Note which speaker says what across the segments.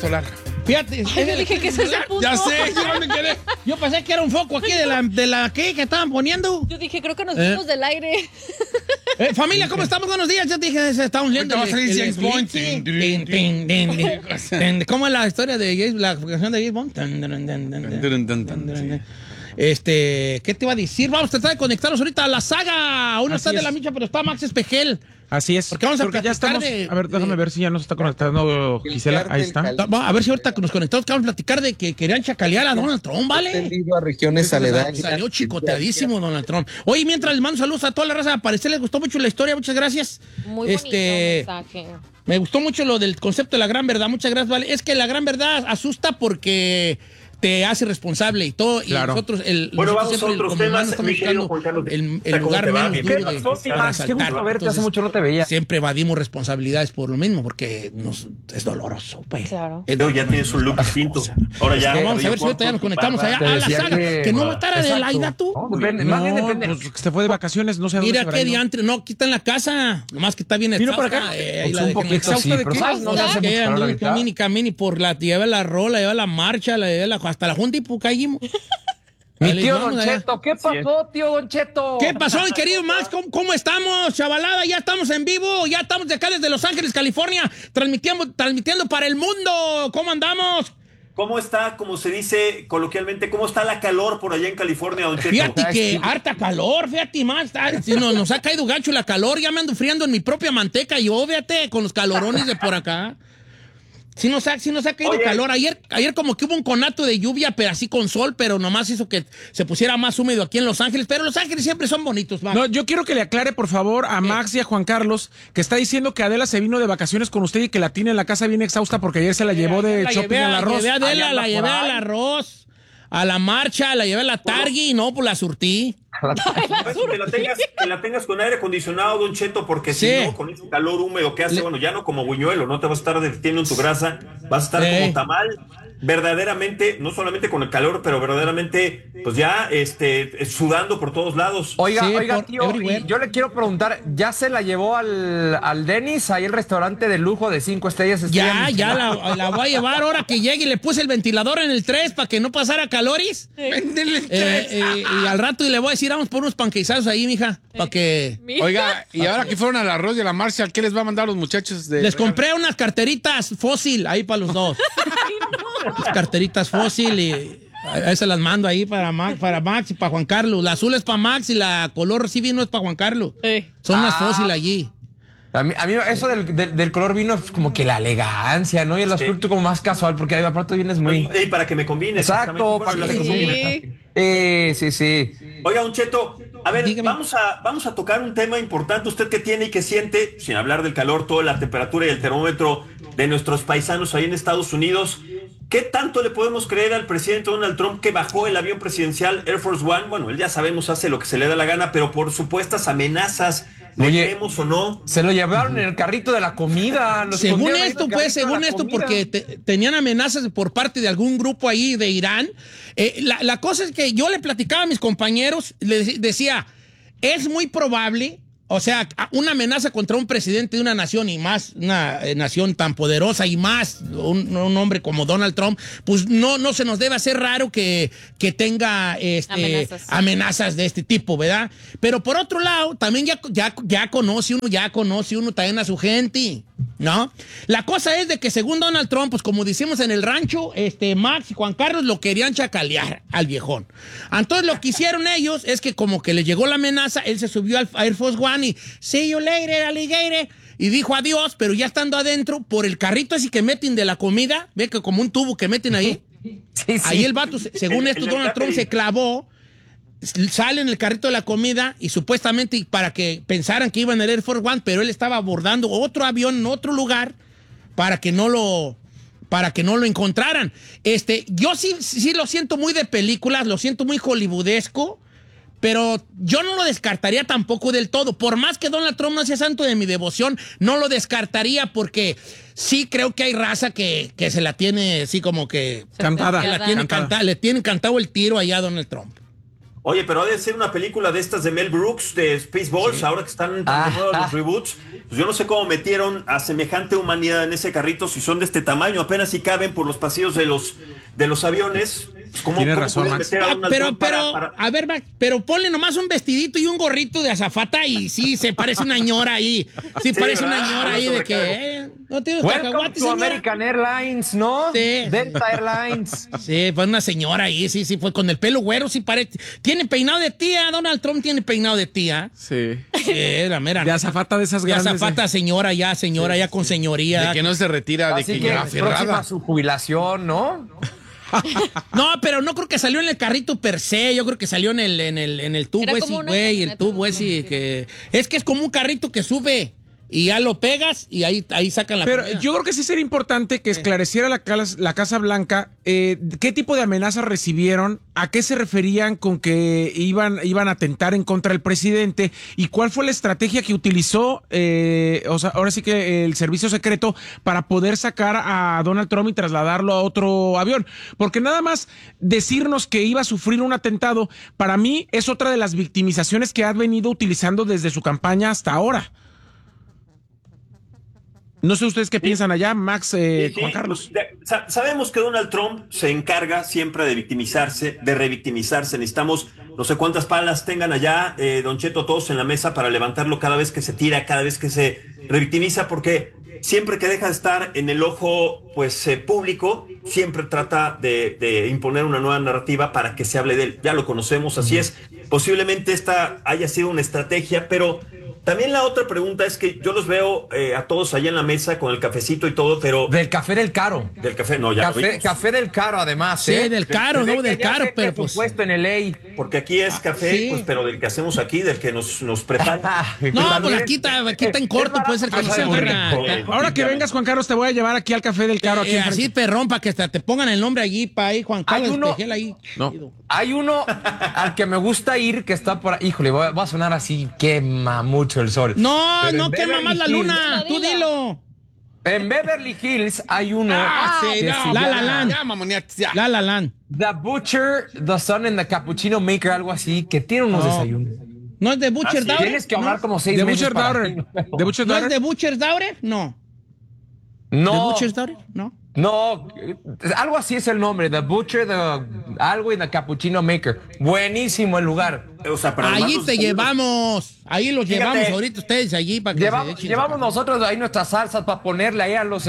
Speaker 1: solar.
Speaker 2: Fíjate.
Speaker 3: Ay, yo dije que ese es el punto.
Speaker 1: Ya sé, yo me quedé.
Speaker 2: Yo pensé que era un foco aquí de la que estaban poniendo.
Speaker 3: Yo dije, creo que nos fuimos del aire.
Speaker 2: Familia, ¿cómo estamos? Buenos días. Yo te dije, estamos viendo
Speaker 1: Ahorita va a salir James Bond.
Speaker 2: ¿Cómo es la historia de James, la canción de James Bond? ¿Qué te iba a decir? Vamos a tratar de conectarnos ahorita a la saga. Uno está de la micha, pero está Max Espejel.
Speaker 4: Así es.
Speaker 2: Porque vamos a
Speaker 4: ya estamos. A ver, déjame ver si ya nos está conectando Gisela. Ahí está.
Speaker 2: A ver si ahorita nos conectamos, que vamos a platicar de que querían chacalear a Donald Trump, ¿vale?
Speaker 5: Tendido a regiones aledañas.
Speaker 2: Salió chicoteadísimo Donald Trump. Oye, mientras les mando saludos a toda la raza, parece les gustó mucho la historia, muchas gracias.
Speaker 3: Muy bonito mensaje.
Speaker 2: Me gustó mucho lo del concepto de la gran verdad, muchas gracias, ¿vale? Es que la gran verdad asusta porque te hace responsable y todo.
Speaker 4: Claro.
Speaker 2: Y nosotros,
Speaker 6: Bueno,
Speaker 2: nosotros
Speaker 6: vamos a otros temas.
Speaker 2: estamos
Speaker 6: Mi querido
Speaker 2: buscando
Speaker 6: Juan Carlos.
Speaker 2: el lugar menos
Speaker 5: ¿Qué
Speaker 2: duro
Speaker 5: pasó,
Speaker 2: para
Speaker 5: Max? Qué
Speaker 2: asaltar.
Speaker 5: gusto verte, hace
Speaker 2: Entonces,
Speaker 5: mucho no te veía.
Speaker 2: siempre evadimos responsabilidades por lo mismo, porque es doloroso, pues.
Speaker 3: Claro.
Speaker 6: Pero ya tienes un look distinto. Ahora ya.
Speaker 2: Vamos a ver si ahorita ya nos conectamos allá a la saga. Que no va a estar Adelaida, tú.
Speaker 5: No, depende, más bien depende.
Speaker 4: Pues se fue de vacaciones, no sé a dónde
Speaker 2: Mira
Speaker 4: se habrá
Speaker 2: qué
Speaker 4: ido.
Speaker 2: diantre. No, aquí está en la casa. Nomás que está bien
Speaker 4: Vino
Speaker 2: exhausta.
Speaker 4: para acá.
Speaker 2: Ahí
Speaker 5: Pues
Speaker 2: la
Speaker 5: un
Speaker 2: dejé.
Speaker 5: poquito,
Speaker 2: ¿Exhausta
Speaker 5: sí,
Speaker 2: de
Speaker 5: pero
Speaker 2: qué?
Speaker 5: ¿sabes? No se hace
Speaker 2: Que
Speaker 5: mucho calor
Speaker 2: anduve
Speaker 5: ahorita.
Speaker 2: camini por la, llevé la rola, llevé la marcha, hasta la junta y caímos.
Speaker 5: Mi
Speaker 2: Dale,
Speaker 5: tío
Speaker 2: vamos
Speaker 5: Don
Speaker 2: allá.
Speaker 5: Cheto, ¿qué pasó, tío Don Cheto?
Speaker 2: ¿Qué pasó, mi querido Max? ¿Cómo estamos, chavalada? Ya estamos en vivo, ya estamos de acá desde Los Ángeles, California, transmitiendo para el mundo. ¿Cómo andamos?
Speaker 6: ¿Cómo está, como se dice coloquialmente, cómo está la calor por allá en California, don Cheto?
Speaker 2: Fíjate que harta calor, fíjate más. Nos ha caído gacho la calor, ya me ando friando en mi propia manteca yo, fíjate, con los calorones de por acá. Sí nos ha caído
Speaker 6: Oye,
Speaker 2: calor. Ayer como que hubo un conato de lluvia, pero así con sol, pero nomás hizo que se pusiera más húmedo aquí en Los Ángeles. Pero Los Ángeles siempre son bonitos, Max.
Speaker 4: No, yo quiero que le aclare, por favor, a Max y a Juan Carlos, que está diciendo que Adela se vino de vacaciones con usted y que la tiene en la casa bien exhausta porque ayer se la llevó de shopping al arroz.
Speaker 2: La llevé a Adela,
Speaker 5: Ahí
Speaker 2: la
Speaker 5: anda
Speaker 2: llevé
Speaker 5: por
Speaker 2: al
Speaker 5: ahí.
Speaker 2: arroz, a la marcha, la llevé a la Targi y no, pues la surtí.
Speaker 6: Que la tengas con aire acondicionado, don Cheto, porque
Speaker 2: Sí.
Speaker 6: si no, con ese calor húmedo que hace, bueno, ya no como buñuelo, no te vas a estar derritiendo en tu grasa, vas a estar como tamal, verdaderamente, no solamente con el calor, pero verdaderamente, pues ya, sudando por todos lados.
Speaker 5: Oiga,
Speaker 2: Sí,
Speaker 5: oiga,
Speaker 2: por
Speaker 5: tío,
Speaker 2: everywhere.
Speaker 5: y yo le quiero preguntar, ¿ya se la llevó al Dennis, ahí el restaurante de lujo de 5 estrellas?
Speaker 2: Ya la voy a llevar ahora que llegue y le puse el ventilador en el 3 para que no pasara caloris. Y al rato y le voy a decir, vamos por unos panqueizados ahí, mija, para que...
Speaker 1: Oiga, y ahora que fueron al arroz y a la Marshall, ¿qué les va a mandar a los muchachos de...
Speaker 2: Les compré unas carteritas fósil ahí para los dos. Unas carteritas fósil y ahí se las mando ahí para Max y para Juan Carlos. La azul es para Max y la color sí vino es para Juan Carlos. Son unas fósil allí.
Speaker 5: A mí eso del color vino es como que la elegancia, ¿no? Y el azul como más casual, porque ahí aparte vienes muy...
Speaker 6: Y para que me combine.
Speaker 5: Exacto,
Speaker 6: exactamente.
Speaker 5: para
Speaker 6: Bueno,
Speaker 5: que
Speaker 6: las
Speaker 5: se
Speaker 6: cosas-
Speaker 5: combine. Sí.
Speaker 6: Oiga, don Cheto, a ver,
Speaker 2: Dígame.
Speaker 6: vamos a tocar un tema importante. Usted que tiene y que siente, sin hablar del calor, toda la temperatura y el termómetro de nuestros paisanos ahí en Estados Unidos. ¿Qué tanto le podemos creer al presidente Donald Trump que bajó el avión presidencial Air Force One? Bueno, él ya sabemos, hace lo que se le da la gana, pero por supuestas amenazas, ¿le
Speaker 5: Oye,
Speaker 6: creemos o no?
Speaker 5: Se lo llevaron en el carrito de la comida. lo
Speaker 2: Según
Speaker 5: escondieron ahí en
Speaker 2: esto,
Speaker 5: el
Speaker 2: pues,
Speaker 5: carrito de
Speaker 2: según
Speaker 5: la
Speaker 2: esto,
Speaker 5: comida.
Speaker 2: porque tenían amenazas por parte de algún grupo ahí de Irán. La cosa es que yo le platicaba a mis compañeros, les decía, es muy probable, o sea, una amenaza contra un presidente de una nación y más, una nación tan poderosa y más, un hombre como Donald Trump, pues no se nos debe hacer raro que tenga amenazas de este tipo, ¿verdad? Pero por otro lado, también ya conoce uno también a su gente, ¿no? La cosa es de que según Donald Trump, pues como decimos en el rancho, Max y Juan Carlos lo querían chacalear al viejón. Entonces lo que hicieron ellos es que como que le llegó la amenaza, él se subió al Air Force One y see you later, alligator, y dijo adiós, pero ya estando adentro, por el carrito así que meten de la comida, ve que como un tubo que meten ahí,
Speaker 5: Sí.
Speaker 2: ahí el vato, según esto, Donald Trump se clavó, sale en el carrito de la comida y supuestamente para que pensaran que iba en el Air Force One, pero él estaba abordando otro avión en otro lugar para que no lo encontraran. Yo sí lo siento muy de películas, lo siento muy hollywoodesco, pero yo no lo descartaría tampoco del todo. Por más que Donald Trump no sea santo de mi devoción, no lo descartaría porque sí creo que hay raza que se la tiene así como que...
Speaker 4: Cantada.
Speaker 2: Le tiene cantado el tiro allá a Donald Trump.
Speaker 6: Oye, pero ha de ser una película de estas de Mel Brooks, de Spaceballs, ahora que están tan de moda los reboots. Pues yo no sé cómo metieron a semejante humanidad en ese carrito si son de este tamaño, apenas si caben por los pasillos de los aviones. ¿Cómo,
Speaker 4: Tienes
Speaker 6: cómo
Speaker 4: razón,
Speaker 6: pueden
Speaker 4: Max.
Speaker 6: meter a Donald Trump
Speaker 2: A ver, Max, pero ponle nomás un vestidito y un gorrito de azafata y sí, se parece una ñora ahí. Sí, parece
Speaker 6: ¿verdad?
Speaker 2: una ñora ahí de que... ¿No tienes
Speaker 5: Welcome
Speaker 2: cacahuates,
Speaker 5: to
Speaker 2: señora?
Speaker 5: American Airlines, ¿no?
Speaker 2: Sí.
Speaker 5: Delta Airlines.
Speaker 2: Sí, pues una señora ahí, sí, fue con el pelo güero, sí parece. Tiene peinado de tía, Donald Trump tiene peinado de tía.
Speaker 4: Sí.
Speaker 2: Sí, la mera.
Speaker 4: De azafata de esas
Speaker 2: De
Speaker 4: grandes.
Speaker 2: azafata, señora, ya con señoría.
Speaker 1: De que no se retira, de
Speaker 5: Así
Speaker 1: que
Speaker 5: que
Speaker 1: ya
Speaker 5: próxima
Speaker 1: aferrada.
Speaker 5: a su jubilación, ¿no?
Speaker 2: No, pero no creo que salió en el carrito per se, yo creo que salió en el tubo
Speaker 3: Era
Speaker 2: ese,
Speaker 3: como una
Speaker 2: güey, el
Speaker 3: camioneta,
Speaker 2: tubo ese que... Es que es como un carrito que sube y ya lo pegas y ahí sacan la
Speaker 4: Pero
Speaker 2: comida.
Speaker 4: yo creo que sí sería importante que esclareciera la Casa Blanca qué tipo de amenazas recibieron, a qué se referían con que iban a atentar en contra del presidente y cuál fue la estrategia que utilizó, o sea, ahora sí que el servicio secreto para poder sacar a Donald Trump y trasladarlo a otro avión. Porque nada más decirnos que iba a sufrir un atentado, para mí es otra de las victimizaciones que ha venido utilizando desde su campaña hasta ahora. No sé ustedes qué piensan allá, Max,
Speaker 6: Sí,
Speaker 4: Juan Carlos.
Speaker 6: Sabemos que Donald Trump se encarga siempre de victimizarse, de revictimizarse. Necesitamos no sé cuántas palas tengan allá, Don Cheto, todos en la mesa para levantarlo cada vez que se tira, cada vez que se revictimiza, porque siempre que deja de estar en el ojo pues público, siempre trata de imponer una nueva narrativa para que se hable de él. Ya lo conocemos, así es. Posiblemente esta haya sido una estrategia, pero también la otra pregunta es que yo los veo a todos allá en la mesa con el cafecito y todo, pero...
Speaker 5: Del café del caro.
Speaker 6: Del café, no, ya lo vimos.
Speaker 5: Café del caro, además.
Speaker 2: Sí, del caro, no, del caro, pero pues...
Speaker 5: Puesto en el
Speaker 6: Porque aquí es café,
Speaker 2: sí.
Speaker 6: pues, pero del que hacemos aquí, del que nos prepara.
Speaker 2: No, pues aquí está en corto, puede ser que no se agarra.
Speaker 4: Ahora que vengas, Juan Carlos, te voy a llevar aquí al Café del Caro. Aquí
Speaker 2: Así perrón, para que te pongan el nombre allí, para ahí, Juan Carlos Espejel ahí.
Speaker 4: No.
Speaker 5: Hay uno al que me gusta ir que está por ahí. Híjole, va a sonar así, quema mucho el sol.
Speaker 2: No,
Speaker 5: Pero
Speaker 2: no
Speaker 5: en
Speaker 2: quema más la
Speaker 5: Beverly
Speaker 2: luna,
Speaker 3: Hills.
Speaker 2: tú dilo.
Speaker 5: En Beverly Hills hay uno.
Speaker 2: sí,
Speaker 5: que
Speaker 2: no,
Speaker 5: se
Speaker 2: La La
Speaker 5: llama
Speaker 2: Land.
Speaker 1: Ya, mamoniates, ya.
Speaker 2: La Land.
Speaker 5: The Butcher, The Son and the Cappuccino Maker, algo así, que tiene unos desayunos.
Speaker 2: ¿No es de Butcher
Speaker 6: sí.
Speaker 2: Daughter?
Speaker 5: Tienes que hablar como 6
Speaker 4: De
Speaker 5: meses
Speaker 4: Butcher
Speaker 5: para
Speaker 4: Daughter.
Speaker 5: ti.
Speaker 4: De Butcher
Speaker 2: ¿No es
Speaker 4: Daughter.
Speaker 2: de Butcher Daughter? No. ¿De
Speaker 5: No,
Speaker 2: Butcher Daughter? No.
Speaker 5: no, algo así es el nombre, The Butcher, algo y The Cappuccino Maker. Buenísimo el lugar.
Speaker 6: O sea, para
Speaker 2: Allí
Speaker 6: hermanos
Speaker 2: te
Speaker 6: unidos.
Speaker 2: llevamos. Ahí los
Speaker 6: Fíjate.
Speaker 2: llevamos ahorita ustedes allí para que se echen.
Speaker 5: Llevamos nosotros ahí nuestras salsas para ponerle ahí a los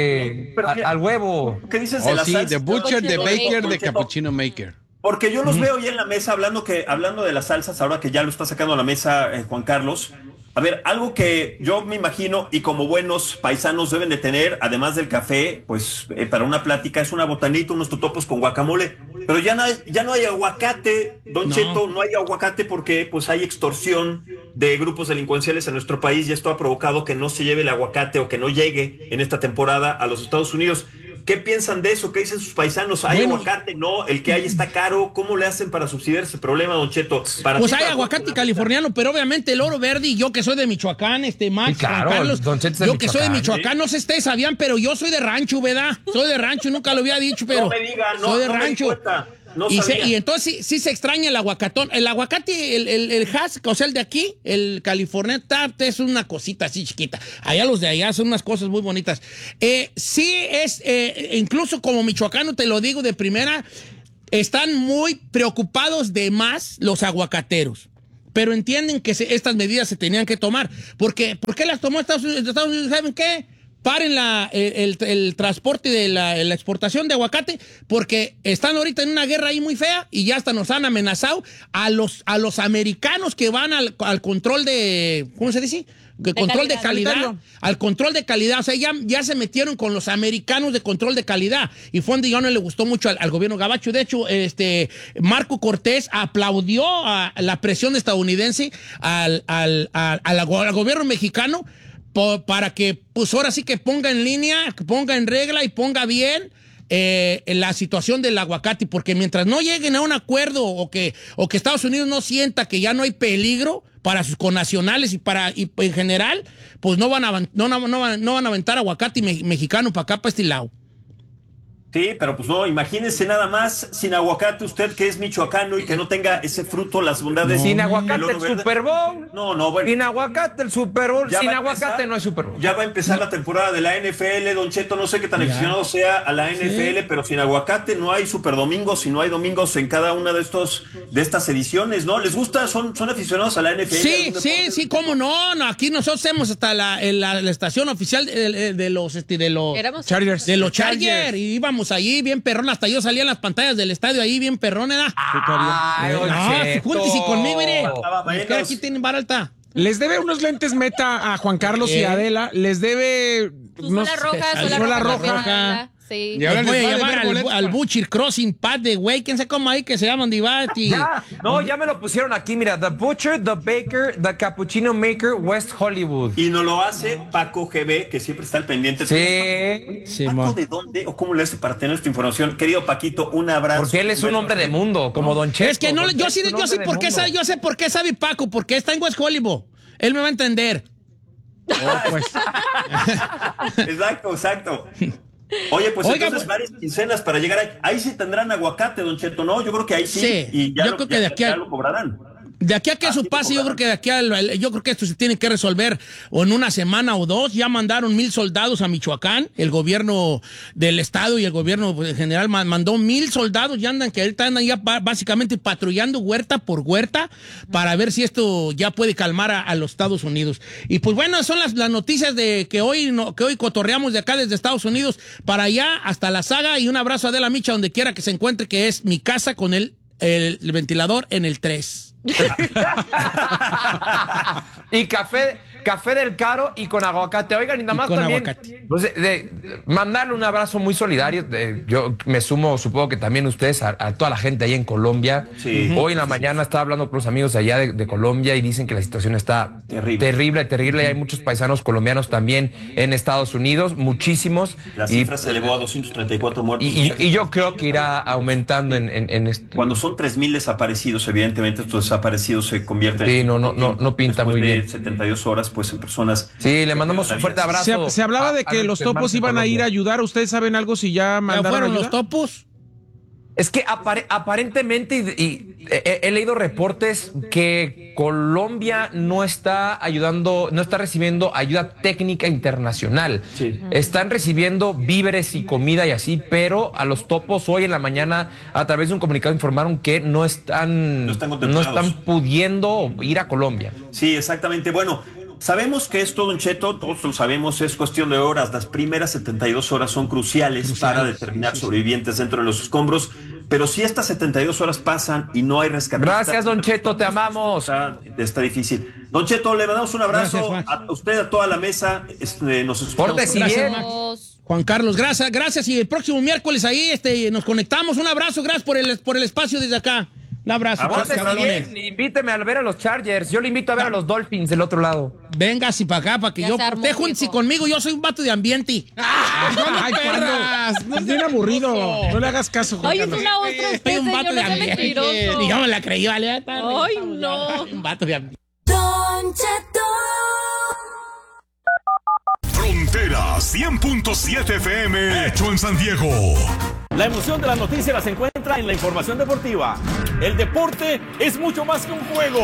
Speaker 6: Pero
Speaker 5: al huevo.
Speaker 6: ¿Qué dices de
Speaker 1: Oh,
Speaker 6: la
Speaker 1: sí,
Speaker 6: salsa?
Speaker 1: de Butcher, de
Speaker 3: Don
Speaker 1: Baker, de
Speaker 6: Cheto.
Speaker 1: Cappuccino Maker.
Speaker 6: Porque yo los veo ya en la mesa hablando de las salsas, ahora que ya lo está sacando a la mesa Juan Carlos. A ver, algo que yo me imagino y como buenos paisanos deben de tener, además del café, pues para una plática es una botanita, unos totopos con guacamole. Pero ya no hay aguacate, Don
Speaker 2: No.
Speaker 6: Cheto, no hay aguacate porque pues hay extorsión de grupos delincuenciales en nuestro país y esto ha provocado que no se lleve el aguacate o que no llegue en esta temporada a los Estados Unidos. ¿Qué piensan de eso? ¿Qué dicen sus paisanos? ¿Hay
Speaker 2: Bueno.
Speaker 6: aguacate? No, el que hay está caro. ¿Cómo le hacen para subsidiar ese problema, Don Cheto? Para
Speaker 2: Pues
Speaker 6: ti,
Speaker 2: hay
Speaker 6: para-
Speaker 2: aguacate californiano, pero obviamente el oro verde y yo que soy de Michoacán, Max,
Speaker 5: Sí, claro,
Speaker 2: Juan Carlos,
Speaker 5: Don Cheto es de
Speaker 2: yo que soy de
Speaker 5: Michoacán,
Speaker 2: Michoacán, no sé si ustedes sabían, pero yo soy de rancho, ¿verdad? Soy de rancho, nunca lo había dicho, pero
Speaker 6: No me diga, no,
Speaker 2: soy de
Speaker 6: no me di
Speaker 2: rancho.
Speaker 6: cuenta, no
Speaker 2: y
Speaker 6: sabía.
Speaker 2: entonces sí se extraña el aguacatón. El aguacate, el Hass, o sea, el de aquí, el California Tap, es una cosita así chiquita. Allá los de allá son unas cosas muy bonitas. Sí es, incluso como michoacano te lo digo de primera, están muy preocupados de más los aguacateros. Pero entienden que estas medidas se tenían que tomar. ¿Por qué las tomó Estados Unidos? Estados Unidos, ¿saben qué? Paren el transporte de la exportación de aguacate porque están ahorita en una guerra ahí muy fea y ya hasta nos han amenazado a los americanos que van al control de, ¿cómo se dice? Control de calidad, al control de calidad, o sea, ya se metieron con los americanos de control de calidad y fue donde ya no le gustó mucho al gobierno gabacho. De hecho, Marco Cortés aplaudió a la presión estadounidense al gobierno mexicano para que, pues ahora sí que ponga en línea, que ponga en regla y ponga bien la situación del aguacate, porque mientras no lleguen a un acuerdo o que Estados Unidos no sienta que ya no hay peligro para sus connacionales y en general, pues no van a aventar aguacate mexicano para acá, para este lado.
Speaker 6: Sí, pero pues no, imagínense nada más, sin aguacate, usted que es michoacano y que no tenga ese fruto, las bondades.
Speaker 5: Sin
Speaker 6: del
Speaker 5: aguacate
Speaker 6: oro
Speaker 5: el
Speaker 6: verde.
Speaker 5: Super Bowl.
Speaker 6: No, bueno.
Speaker 5: Sin aguacate el Super Bowl.
Speaker 6: Ya
Speaker 5: Sin
Speaker 6: va a
Speaker 5: aguacate
Speaker 6: empezar.
Speaker 5: no hay Super Bowl.
Speaker 6: Ya va a empezar la temporada de la NFL, Don Cheto, no sé qué tan aficionado sea a la NFL, pero sin aguacate no hay Super Domingos y no hay domingos en cada una de estas ediciones, ¿no? ¿Les gusta? ¿Son aficionados a la NFL?
Speaker 2: Sí, cómo no, aquí nosotros hacemos hasta la estación oficial de los
Speaker 3: Éramos
Speaker 4: Chargers.
Speaker 2: de los Chargers, y íbamos allí bien perrón, hasta yo salía en las pantallas del estadio ahí bien perrón, ¿era?
Speaker 5: Ay, Don Cheto.
Speaker 2: Júntese conmigo, mire.
Speaker 6: Faltaba menos.
Speaker 2: Que aquí tienen vara alta.
Speaker 4: Les debe unos lentes Meta a Juan Carlos y a Adela. Les debe
Speaker 3: Suela roja,
Speaker 2: suela
Speaker 3: roja.
Speaker 2: roja.
Speaker 3: Sí.
Speaker 1: Y ahora
Speaker 2: Les voy a
Speaker 1: les va a
Speaker 2: llevar
Speaker 1: deber boletos
Speaker 2: al
Speaker 1: para-
Speaker 2: Butcher Crossing Pad de güey, quién sabe cómo ahí que se llaman Divati.
Speaker 5: No, ya me lo pusieron aquí, mira. The Butcher, The Baker, The Cappuccino Maker, West Hollywood.
Speaker 6: Y nos lo hace Paco GB, que siempre está al pendiente.
Speaker 5: Sí.
Speaker 6: ¿Paco de dónde o cómo le hace para tener esta información? Querido Paquito, un abrazo.
Speaker 5: Porque él es un hombre de mundo, como Don Cheto.
Speaker 2: Es que no,
Speaker 5: Don
Speaker 2: yo
Speaker 5: Cheto
Speaker 2: sí,
Speaker 5: es un
Speaker 2: yo sí,
Speaker 5: hombre de
Speaker 2: por qué
Speaker 5: mundo.
Speaker 2: sabe, yo sé por qué sabe Paco, porque está en West Hollywood. Él me va a entender.
Speaker 6: Exacto. Oye, pues
Speaker 2: Oiga,
Speaker 6: entonces varias quincenas para llegar ahí. Ahí sí tendrán aguacate, Don Cheto, ¿no? Yo creo que ahí sí.
Speaker 2: Sí,
Speaker 6: Y ya
Speaker 2: yo creo que de aquí
Speaker 6: ya
Speaker 2: a-
Speaker 6: lo cobrarán.
Speaker 2: De aquí a que eso
Speaker 6: Así
Speaker 2: pase, yo
Speaker 6: como
Speaker 2: creo que de aquí yo creo que esto se tiene que resolver o en una semana o dos. Ya mandaron 1,000 soldados a Michoacán, el gobierno del estado y el gobierno en general mandó 1,000 soldados, ya andan, que ahorita andan ya básicamente patrullando huerta por huerta para ver si esto ya puede calmar a los Estados Unidos. Y pues bueno, son las noticias de que hoy cotorreamos de acá desde Estados Unidos para allá hasta la saga, y un abrazo a Adela Micha donde quiera que se encuentre, que es mi casa con el ventilador en el 3.
Speaker 5: Y café del caro y con aguacate. Oigan, y nada
Speaker 2: Y
Speaker 5: más
Speaker 2: con
Speaker 5: también
Speaker 2: aguacate.
Speaker 5: pues, mandarle un abrazo muy solidario. Yo me sumo, supongo que también ustedes, a toda la gente ahí en Colombia.
Speaker 6: Sí.
Speaker 5: Hoy en la mañana estaba hablando con los amigos allá de Colombia y dicen que la situación está terrible. Y hay muchos paisanos colombianos también en Estados Unidos, muchísimos.
Speaker 6: La cifra se elevó a 234 muertos.
Speaker 5: Y yo creo que irá aumentando en este.
Speaker 6: Cuando son 3,000 desaparecidos, evidentemente estos desaparecidos se convierten
Speaker 5: Sí, no pinta
Speaker 6: después
Speaker 5: muy
Speaker 6: de
Speaker 5: bien.
Speaker 6: 72 horas, pues en personas.
Speaker 5: Sí, le mandamos un fuerte abrazo.
Speaker 4: Se hablaba de
Speaker 5: a
Speaker 4: que los topos iban a ir a ayudar. ¿Ustedes saben algo si ya
Speaker 2: ¿Ya
Speaker 4: mandaron
Speaker 2: fueron
Speaker 4: ayuda?
Speaker 2: los topos?
Speaker 5: Es que aparentemente he leído reportes que Colombia no está ayudando, no está recibiendo ayuda técnica internacional.
Speaker 6: Sí.
Speaker 5: Están recibiendo víveres y comida y así, pero a los topos hoy en la mañana a través de un comunicado informaron que no están
Speaker 6: contemplados.
Speaker 5: pudiendo ir a Colombia.
Speaker 6: Sí, exactamente. Bueno, sabemos que esto, Don Cheto, todos lo sabemos, es cuestión de horas. Las primeras 72 horas son cruciales para determinar sobrevivientes dentro de los escombros. Pero si estas 72 horas pasan y no hay rescatistas...
Speaker 5: Gracias, Don Cheto, te amamos.
Speaker 6: Está difícil. Don Cheto, le mandamos un abrazo
Speaker 2: Gracias, Max.
Speaker 6: a usted, a toda la mesa. Nos escuchamos.
Speaker 5: Pórtese
Speaker 2: Gracias,
Speaker 5: bien.
Speaker 2: Max.
Speaker 3: Dos.
Speaker 2: Juan Carlos, gracias. Y el próximo miércoles ahí nos conectamos. Un abrazo, gracias por el espacio desde acá. Un abrazo.
Speaker 6: Abrazo,
Speaker 5: Pórtese
Speaker 2: cabrones.
Speaker 5: bien. Invíteme a ver a los Chargers. Yo le invito a ver a los Dolphins del otro lado.
Speaker 2: Venga, si para acá, para que
Speaker 3: Ya
Speaker 2: yo
Speaker 3: se armó,
Speaker 2: te júntese
Speaker 3: viejo.
Speaker 2: conmigo. Yo soy un vato de ambiente.
Speaker 4: Ay, perras. No es bien aburrido. No le hagas caso, Juan
Speaker 3: Oye, es
Speaker 4: Carlos.
Speaker 3: una ostra usted,
Speaker 2: Soy un vato
Speaker 3: señor,
Speaker 2: de
Speaker 3: no sea
Speaker 2: ambiente.
Speaker 3: mentiroso.
Speaker 2: Ni yo me la creí, vale.
Speaker 3: Ay, no.
Speaker 2: Un vato de ambiente.
Speaker 7: Don Cheto.
Speaker 8: Frontera 100.7 FM, hecho en San Diego.
Speaker 9: La emoción de las noticias se encuentra en la información deportiva. El deporte es mucho más que un juego.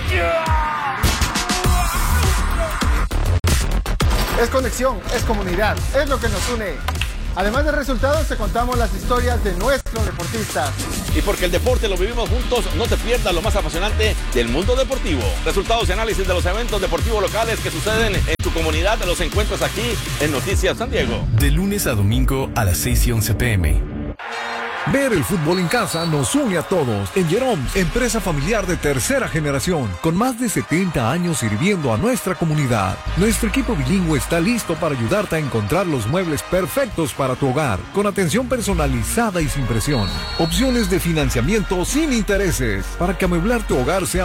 Speaker 10: Es conexión, es comunidad, es lo que nos une. Además de resultados, te contamos las historias de nuestros deportistas.
Speaker 9: Y porque el deporte lo vivimos juntos, no te pierdas lo más apasionante del mundo deportivo. Resultados y análisis de los eventos deportivos locales que suceden en tu comunidad los encuentras aquí en Noticias San Diego.
Speaker 8: De lunes a domingo a las 6:11 p.m. Ver el fútbol en casa nos une a todos. En Jerome, empresa familiar de tercera generación, con más de 70 años sirviendo a nuestra comunidad. Nuestro equipo bilingüe está listo para ayudarte a encontrar los muebles perfectos para tu hogar, con atención personalizada y sin presión. Opciones de financiamiento sin intereses, para que amueblar tu hogar sea